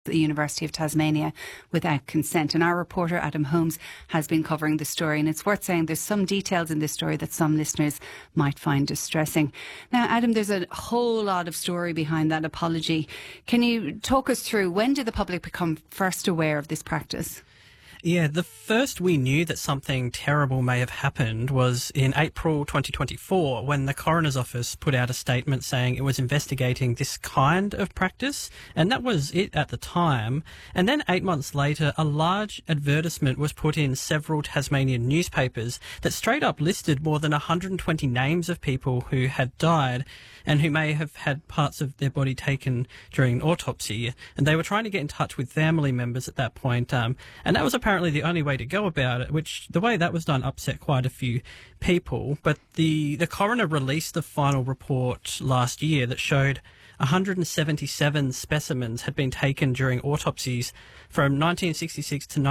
the University of Tasmania without consent. And our reporter Adam Holmes has been covering the story, and it's worth saying there's some details in this story that some listeners might find distressing. Now, Adam, there's a whole lot of story behind that apology. Can you talk us through, when did the public become first aware of this practice? Yeah, the first we knew that something terrible may have happened was in April 2024, when the Coroner's Office put out a statement saying it was investigating this kind of practice, and that was it at the time. And then 8 months later, a large advertisement was put in several Tasmanian newspapers that straight up listed more than 120 names of people who had died and who may have had parts of their body taken during an autopsy. And they were trying to get in touch with family members at that point, and that was apparently the only way to go about it, which the way that was done upset quite a few people. But the coroner released the final report last year that showed 177 specimens had been taken during autopsies from 1966 to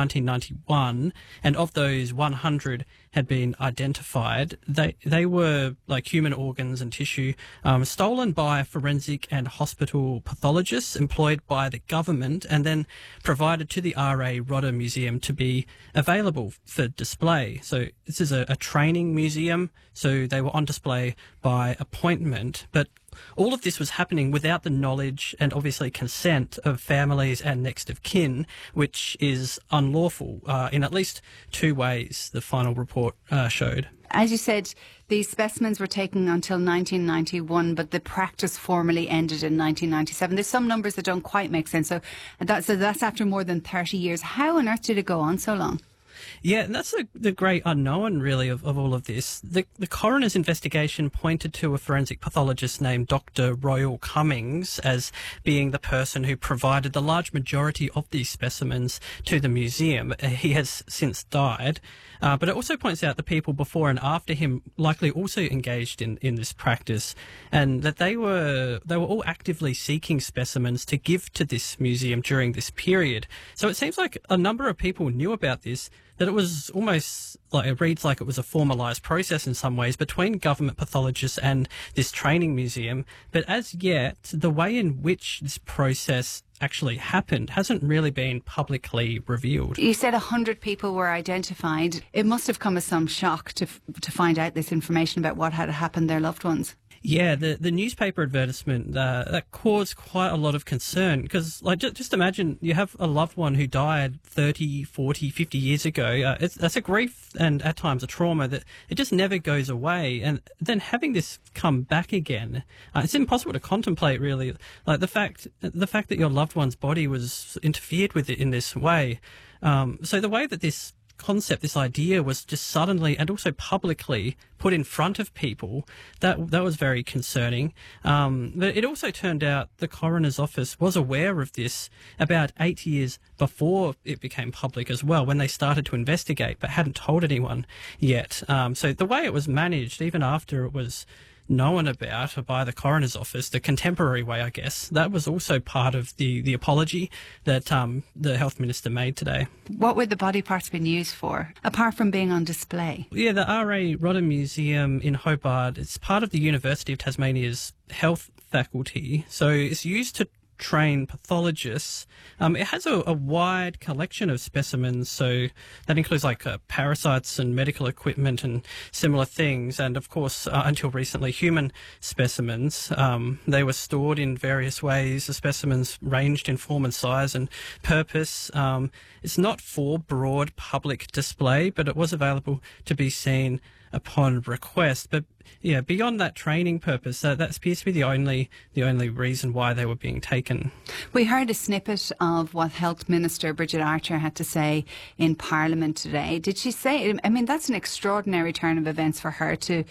1991, and of those, 100 had been identified. They were like human organs and tissue stolen by forensic and hospital pathologists employed by the government and then provided to the R.A. Rodda Museum to be available for display. So this is a training museum, so they were on display by appointment, but all of this was happening without the knowledge and obviously consent of families and next of kin, which is unlawful in at least two ways, the final report showed. As you said, these specimens were taken until 1991, but the practice formally ended in 1997. There's some numbers that don't quite make sense. So that's after more than 30 years. How on earth did it go on so long? Yeah, and that's the great unknown, really, of all of this. The coroner's investigation pointed to a forensic pathologist named Dr. Royal Cummings as being the person who provided the large majority of these specimens to the museum. He has since died, but it also points out the people before and after him likely also engaged in this practice, and that they were all actively seeking specimens to give to this museum during this period. So it seems like a number of people knew about this, that it was almost like, it reads like it was a formalised process in some ways between government pathologists and this training museum. But as yet, the way in which this process actually happened hasn't really been publicly revealed. You said 100 people were identified. It must have come as some shock to find out this information about what had happened to their loved ones. Yeah, the newspaper advertisement, that caused quite a lot of concern because, like, just imagine you have a loved one who died 30, 40, 50 years ago. That's a grief and at times a trauma that it just never goes away. And then having this come back again, it's impossible to contemplate, really. Like the fact that your loved one's body was interfered with in this way. So the way that this concept, this idea, was just suddenly and also publicly put in front of people, that was very concerning. But it also turned out the Coroner's Office was aware of this about 8 years before it became public as well, when they started to investigate, but hadn't told anyone yet. So the way it was managed, even after it was known about by the Coroner's Office, the contemporary way, I guess, that was also part of the apology that the Health Minister made today. What would the body parts been used for, apart from being on display? Yeah, the R.A. Rodda Museum in Hobart, it's part of the University of Tasmania's health faculty, so it's used to train pathologists. It has a wide collection of specimens, so that includes like parasites and medical equipment and similar things, and of course until recently human specimens. They were stored in various ways. The specimens ranged in form and size and purpose. It's not for broad public display, but it was available to be seen upon request. But yeah, beyond that training purpose, that appears to be the only reason why they were being taken. We heard a snippet of what Health Minister Bridget Archer had to say in Parliament today. Did she say, I mean, that's an extraordinary turn of events for her to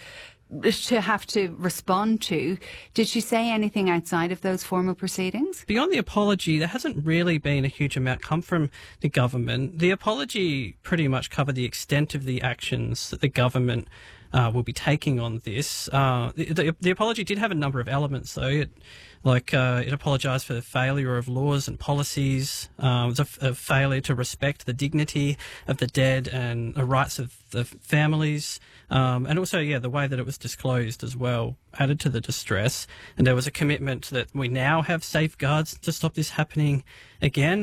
have to respond to. Did she say anything outside of those formal proceedings? Beyond the apology, there hasn't really been a huge amount come from the government. The apology pretty much covered the extent of the actions that the government will be taking on this. The apology did have a number of elements, though. It apologised for the failure of laws and policies. It was a failure to respect the dignity of the dead and the rights of the families. And also, the way that it was disclosed as well added to the distress. And there was a commitment that we now have safeguards to stop this happening again.